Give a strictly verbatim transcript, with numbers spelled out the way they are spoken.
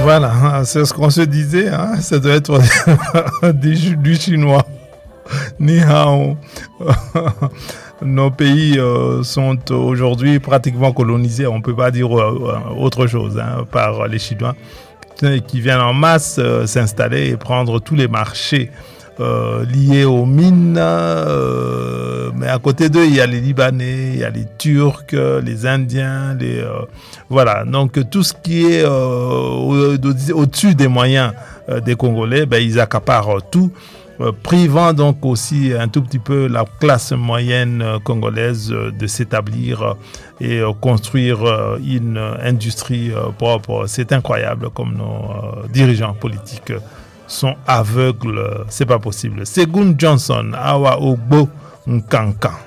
Voilà, c'est ce qu'on se disait, hein, ça doit être du, du chinois. Ni hao. Nos pays euh, sont aujourd'hui pratiquement colonisés, on ne peut pas dire euh, autre chose hein, par les Chinois qui viennent en masse euh, s'installer et prendre tous les marchés euh, liés aux mines. Euh, mais à côté d'eux, il y a les Libanais, il y a les Turcs, les Indiens, les euh, voilà. Donc tout ce qui est euh, au, au-dessus des moyens euh, des Congolais, ben, ils accaparent tout. Euh, privant donc aussi un tout petit peu la classe moyenne euh, congolaise euh, de s'établir euh, et euh, construire euh, une euh, industrie euh, propre. C'est incroyable comme nos euh, dirigeants politiques sont aveugles. C'est pas possible. Segun Johnson, Awa Ogbo Nkankan.